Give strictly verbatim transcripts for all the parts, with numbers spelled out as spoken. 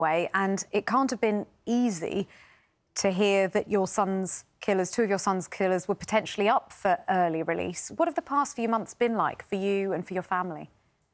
way, and it can't have been easy to hear that your son's killers, two of your son's killers, were potentially up for early release. What have the past few months been like for you and for your family?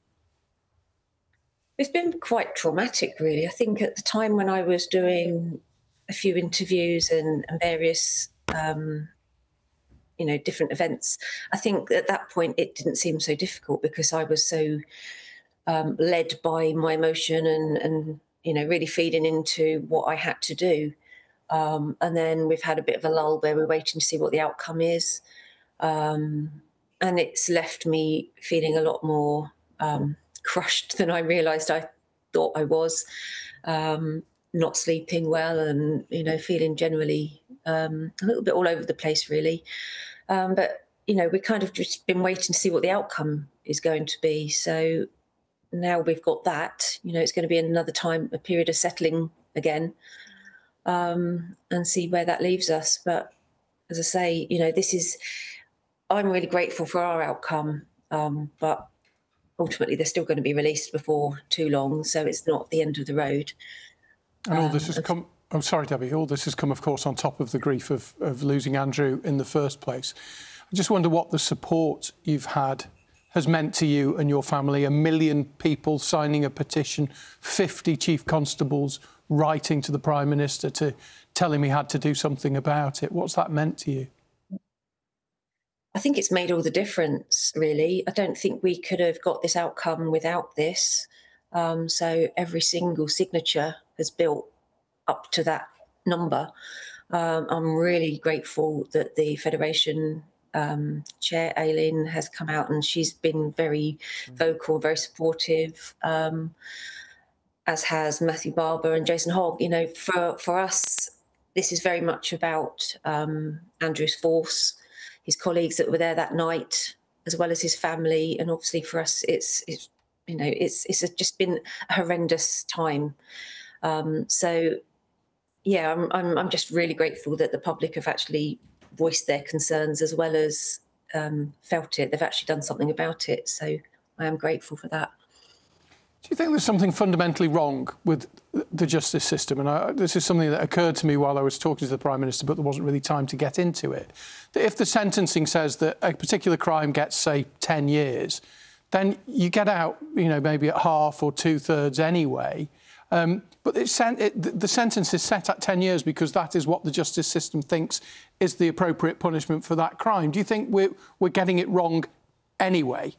It's been quite traumatic, really. I think at the time when I was doing a few interviews and, and various, um, you know, different events, I think at that point it didn't seem so difficult because I was so um, led by my emotion and, and, you know, really feeding into what I had to do. Um, and then we've had a bit of a lull where we're waiting to see what the outcome is. Um, and it's left me feeling a lot more um, crushed than I realised I thought I was. Um, not sleeping well and, you know, feeling generally um, a little bit all over the place, really. Um, but, you know, we kind of just been waiting to see what the outcome is going to be. So now we've got that, you know, it's going to be another time, a period of settling again. Um, and see where that leaves us. But as I say, you know, this is, I'm really grateful for our outcome, um, but ultimately they're still going to be released before too long, so it's not the end of the road. And all Um, this has come, I'm sorry, Debbie, all this has come, of course, on top of the grief of, of losing Andrew in the first place. I just wonder what the support you've had has meant to you and your family. A million people signing a petition, fifty chief constables writing to the Prime Minister to tell him he had to do something about it. What's that meant to you? I think it's made all the difference, really. I don't think we could have got this outcome without this. Um, so every single signature has built up to that number. Um, I'm really grateful that the Federation um, chair, Aileen, has come out and she's been very vocal, very supportive. Um, as has Matthew Barber and Jason Hogg. You know, for, for us, this is very much about um, Andrew's force, his colleagues that were there that night, as well as his family. And obviously for us, it's, it's you know, it's, it's just been a horrendous time. Um, so, yeah, I'm, I'm, I'm just really grateful that the public have actually voiced their concerns as well as um, felt it. They've actually done something about it. So I am grateful for that. Do you think there's something fundamentally wrong with the justice system? And I, this is something that occurred to me while I was talking to the Prime Minister, but there wasn't really time to get into it. That if the sentencing says that a particular crime gets, say, ten years, then you get out, you know, maybe at half or two-thirds anyway. Um, but it's sen it, the sentence is set at ten years because that is what the justice system thinks is the appropriate punishment for that crime. Do you think we're, we're getting it wrong anyway?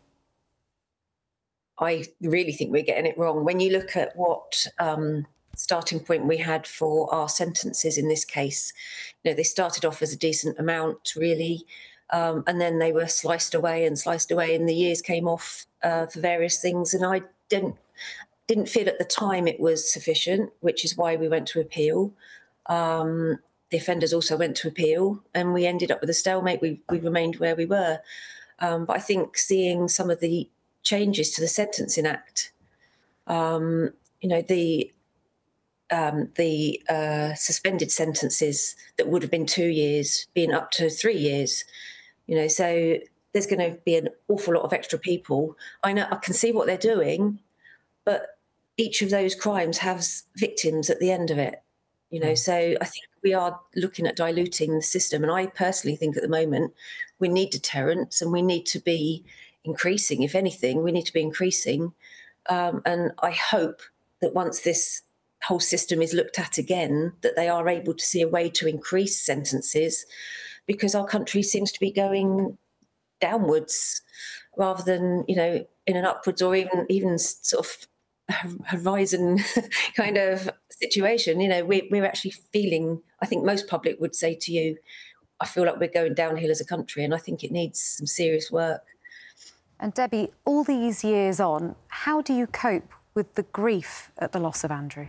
I really think we're getting it wrong. When you look at what um, starting point we had for our sentences in this case, you know, they started off as a decent amount, really, um, and then they were sliced away and sliced away, and the years came off uh, for various things. And I didn't didn't feel at the time it was sufficient, which is why we went to appeal. Um, the offenders also went to appeal, and we ended up with a stalemate. We we remained where we were. Um, but I think seeing some of the changes to the Sentencing Act, um, you know, the um, the uh, suspended sentences that would have been two years being up to three years, you know, so there's going to be an awful lot of extra people. I know I can see what they're doing, but each of those crimes has victims at the end of it, you know, so I think we are looking at diluting the system. And I personally think at the moment we need deterrence and we need to be increasing. If anything, we need to be increasing. Um, and I hope that once this whole system is looked at again, that they are able to see a way to increase sentences, because our country seems to be going downwards rather than, you know, in an upwards or even even sort of horizon kind of situation. You know, we, we're actually feeling, I think most public would say to you, I feel like we're going downhill as a country, and I think it needs some serious work. And Debbie, all these years on, how do you cope with the grief at the loss of Andrew?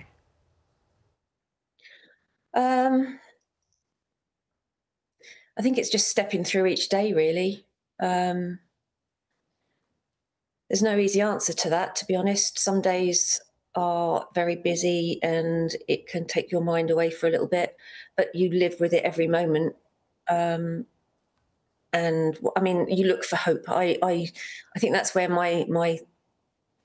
Um, I think it's just stepping through each day, really. Um, there's no easy answer to that, to be honest. Some days are very busy and it can take your mind away for a little bit, but you live with it every moment. Um, and I mean, you look for hope. I, I, I think that's where my my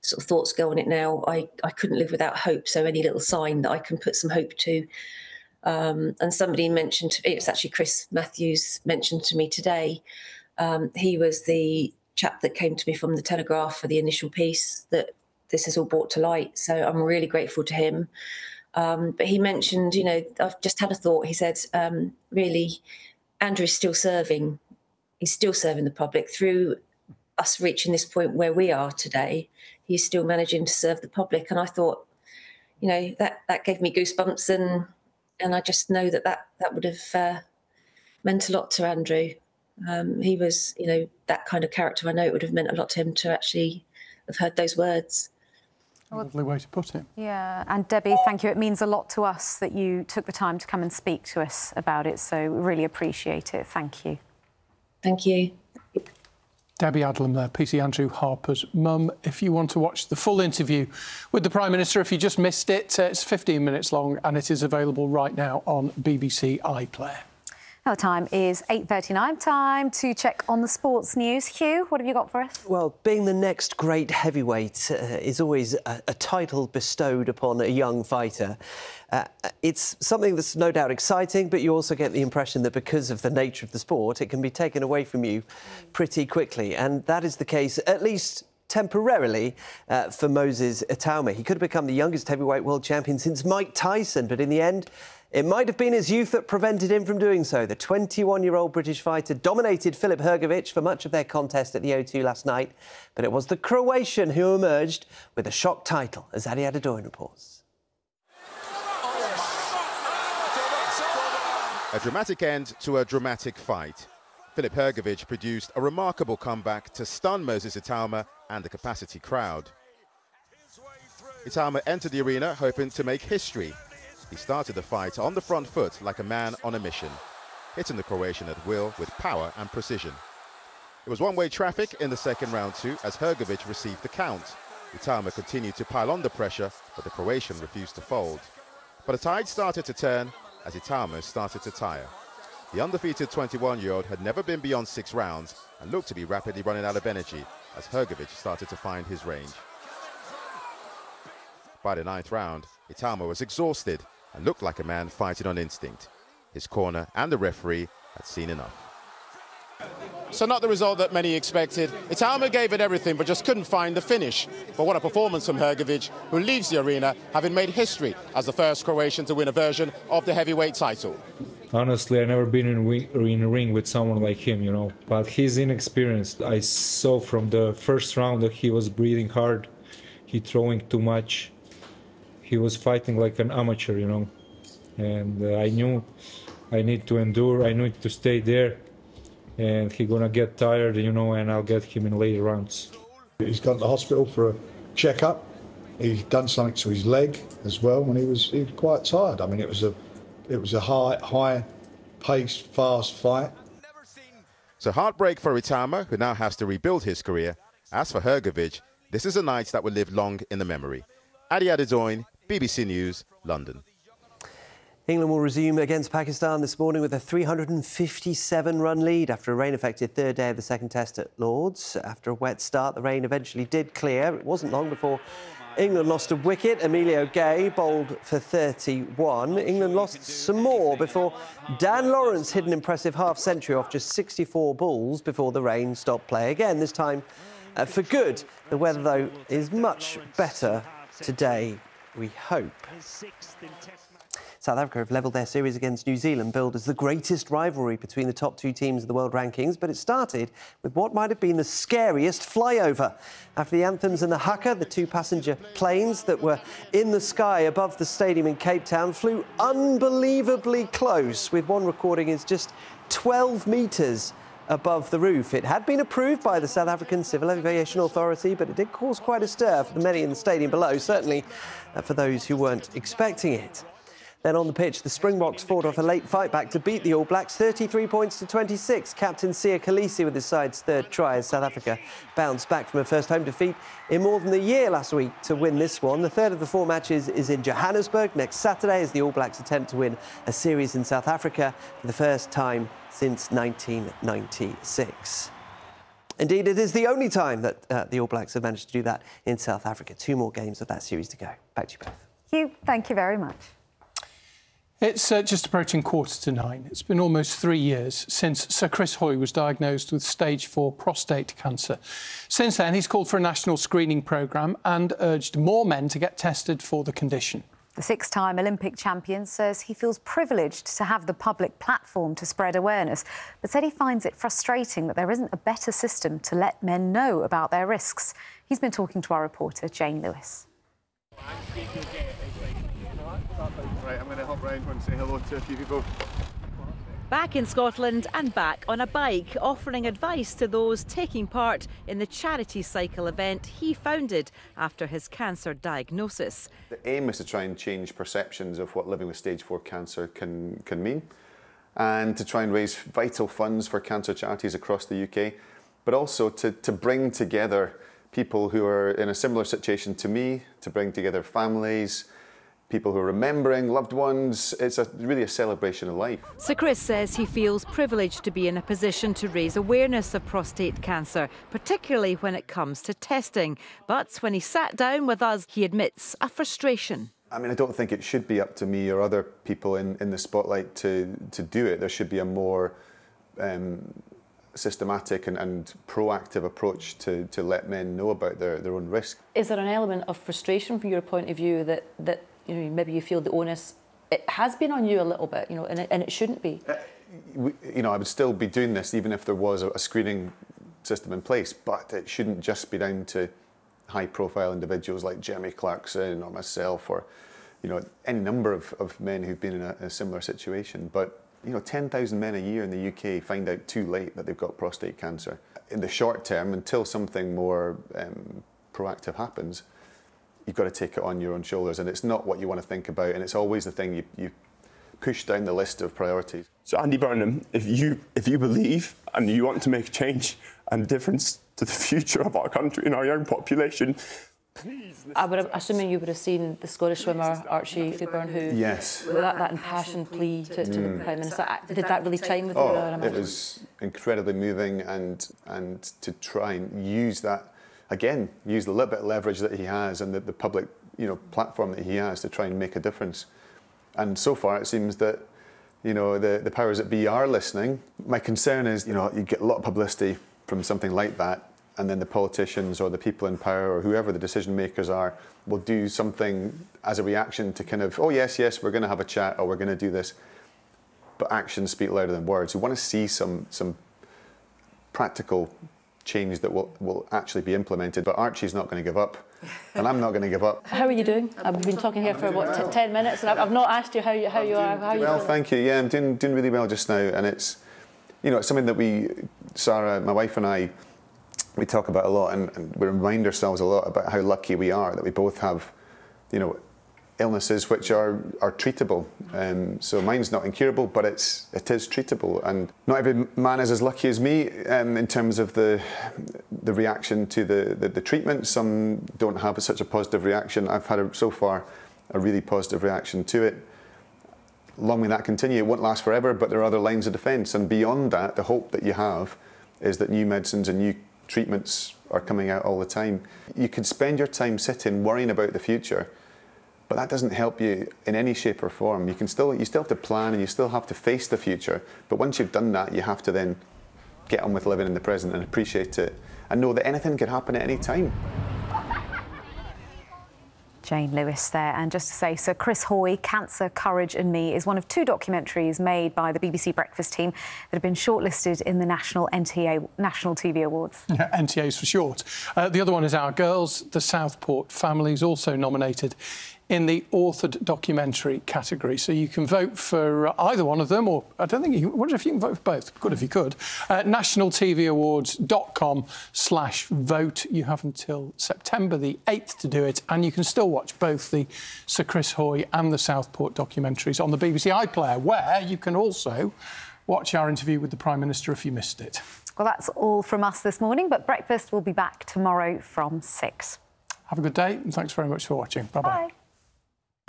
sort of thoughts go on it now. I, I couldn't live without hope, so any little sign that I can put some hope to. Um, and somebody mentioned, it was actually Chris Matthews mentioned to me today, um, he was the chap that came to me from the Telegraph for the initial piece that this is all brought to light. So I'm really grateful to him. Um, but he mentioned, you know, I've just had a thought. He said, um, really, Andrew's still serving. He's still serving the public through us reaching this point where we are today. He's still managing to serve the public. And I thought, you know, that, that gave me goosebumps. And and I just know that that, that would have uh, meant a lot to Andrew. Um, he was, you know, that kind of character. I know it would have meant a lot to him to actually have heard those words. A lovely way to put it. Yeah, and Debbie, thank you. It means a lot to us that you took the time to come and speak to us about it, so we really appreciate it. Thank you. Thank you. Debbie Adlam there, P C Andrew Harper's mum. If you want to watch the full interview with the Prime Minister, if you just missed it, uh, it's fifteen minutes long and it is available right now on B B C iPlayer. Now the time is eight thirty-nine, time to check on the sports news. Hugh, what have you got for us? Well, being the next great heavyweight uh, is always a, a title bestowed upon a young fighter. Uh, it's something that's no doubt exciting, but you also get the impression that because of the nature of the sport, it can be taken away from you pretty quickly. And that is the case, at least temporarily, uh, for Moses Itauma. He could have become the youngest heavyweight world champion since Mike Tyson, but in the end, it might have been his youth that prevented him from doing so. The twenty-one-year-old British fighter dominated Filip Hrgović for much of their contest at the O two last night, but it was the Croatian who emerged with a shock title, as Adi Adadoin reports. A dramatic end to a dramatic fight. Filip Hrgović produced a remarkable comeback to stun Moses Itauma and the capacity crowd. Itauma entered the arena hoping to make history. He started the fight on the front foot like a man on a mission, hitting the Croatian at will with power and precision. It was one-way traffic in the second round too, as Hrgović received the count. Itauma continued to pile on the pressure, but the Croatian refused to fold. But the tide started to turn as Itauma started to tire. The undefeated twenty-one-year-old had never been beyond six rounds and looked to be rapidly running out of energy as Hrgović started to find his range. By the ninth round, Itauma was exhausted and looked like a man fighting on instinct. His corner and the referee had seen enough. So not the result that many expected. Itauma gave it everything but just couldn't find the finish. But what a performance from Hrgović, who leaves the arena having made history as the first Croatian to win a version of the heavyweight title. Honestly, I've never been in, in a ring with someone like him, you know. But he's inexperienced. I saw from the first round that he was breathing hard. He throwing too much. He was fighting like an amateur, you know. And uh, I knew I need to endure. I need to stay there. And he's gonna get tired, you know, and I'll get him in later rounds. He's gone to the hospital for a checkup. He's done something to his leg as well, and he was, he was quite tired. I mean, it was a, it was a high, high-paced, fast fight. So heartbreak for Itauma, who now has to rebuild his career. As for Hrgović, this is a night that will live long in the memory. Adi Adadoin, B B C News, London. England will resume against Pakistan this morning with a three hundred fifty-seven run lead after a rain-affected third day of the second test at Lord's. After a wet start, the rain eventually did clear. It wasn't long before England lost a wicket. Emilio Gay bowled for thirty-one. England lost some more before Dan Lawrence hit an impressive half-century off just sixty-four balls before the rain stopped play again, this time uh, for good. The weather, though, is much better today, we hope. South Africa have levelled their series against New Zealand, billed as the greatest rivalry between the top two teams of the world rankings, but it started with what might have been the scariest flyover. After the anthems and the haka, the two passenger planes that were in the sky above the stadium in Cape Town flew unbelievably close, with one recording is just twelve metres above the roof. It had been approved by the South African Civil Aviation Authority, but it did cause quite a stir for the many in the stadium below, certainly uh, for those who weren't expecting it. Then on the pitch, the Springboks fought off a late fight back to beat the All Blacks, thirty-three points to twenty-six. Captain Siya Kolisi with his side's third try as South Africa bounced back from a first home defeat in more than a year last week to win this one. The third of the four matches is in Johannesburg next Saturday as the All Blacks attempt to win a series in South Africa for the first time since nineteen ninety-six. Indeed, it is the only time that uh, the All Blacks have managed to do that in South Africa. Two more games of that series to go. Back to you both. Thank you. Thank you very much. It's uh, just approaching quarter to nine. It's been almost three years since Sir Chris Hoy was diagnosed with stage four prostate cancer. Since then, he's called for a national screening programme and urged more men to get tested for the condition. The six-time Olympic champion says he feels privileged to have the public platform to spread awareness, but said he finds it frustrating that there isn't a better system to let men know about their risks. He's been talking to our reporter, Jane Lewis. Right, I'm going to hop round and say hello to a few people. Back in Scotland and back on a bike, offering advice to those taking part in the charity cycle event he founded after his cancer diagnosis. The aim is to try and change perceptions of what living with stage four cancer can, can mean, and to try and raise vital funds for cancer charities across the U K, but also to, to bring together people who are in a similar situation to me, to bring together families, people who are remembering loved ones. It's a, really a celebration of life. Sir Chris says he feels privileged to be in a position to raise awareness of prostate cancer, particularly when it comes to testing. But when he sat down with us, he admits a frustration. I mean, I don't think it should be up to me or other people in, in the spotlight to, to do it. There should be a more um, systematic and, and proactive approach to, to let men know about their, their own risk. Is there an element of frustration from your point of view that, that you know, maybe you feel the onus, it has been on you a little bit, you know, and it, and it shouldn't be? Uh, we, you know, I would still be doing this even if there was a, a screening system in place, but it shouldn't just be down to high-profile individuals like Jeremy Clarkson or myself or, you know, any number of, of men who've been in a, a similar situation. But, you know, ten thousand men a year in the U K find out too late that they've got prostate cancer. In the short term, until something more um, proactive happens, you've got to take it on your own shoulders, and it's not what you want to think about, and it's always the thing you, you push down the list of priorities. So Andy Burnham, if you if you believe and you want to make a change and a difference to the future of our country and our young population, please. I would have, assuming you would have seen the Scottish swimmer Archie Goodburn, who yes, that, that impassioned plea to, to mm. the Prime Minister. Did that really chime with oh, you? I it was incredibly moving, and and to try and use that. Again, use the little bit of leverage that he has and the, the public, you know, platform that he has to try and make a difference. And so far, it seems that, you know, the, the powers that be are listening. My concern is, you know, you get a lot of publicity from something like that, and then the politicians or the people in power or whoever the decision makers are will do something as a reaction to kind of, oh yes, yes, we're going to have a chat or we're going to do this. But actions speak louder than words. We want to see some some practical change that will, will actually be implemented. But Archie's not going to give up, and I'm not going to give up. How are you doing? I've been talking here for, what, t ten minutes, and I've, I've not asked you how you, how you are. How are you well, feeling? Thank you. Yeah, I'm doing, doing really well just now, and it's, you know, it's something that we, Sarah, my wife and I, we talk about a lot, and, and we remind ourselves a lot about how lucky we are that we both have, you know, illnesses which are are treatable. Um, so mine's not incurable, but it's it is treatable, and not every man is as lucky as me um, in terms of the the reaction to the, the the treatment. Some don't have such a positive reaction. I've had a, so far a really positive reaction to it. Long may that continue. It won't last forever, but there are other lines of defence, and beyond that, the hope that you have is that new medicines and new treatments are coming out all the time. You could spend your time sitting worrying about the future, but that doesn't help you in any shape or form. You can still, you still have to plan, and you still have to face the future. But once you've done that, you have to then get on with living in the present and appreciate it, and know that anything could happen at any time. Jane Lewis there. And just to say, Sir Chris Hoy, Cancer, Courage and Me is one of two documentaries made by the B B C Breakfast team that have been shortlisted in the National N T A National T V Awards. Yeah, N T As for short. Uh, the other one is Our Girls, the Southport Families, also nominated in the authored documentary category. So you can vote for either one of them, or I don't think you can, I wonder if you can vote for both. Good if you could. Uh, national T V awards dot com slash vote. You have until September the eighth to do it, and you can still watch both the Sir Chris Hoy and the Southport documentaries on the B B C iPlayer, where you can also watch our interview with the Prime Minister if you missed it. Well, that's all from us this morning, but Breakfast will be back tomorrow from six. Have a good day, and thanks very much for watching. Bye-bye. Bye.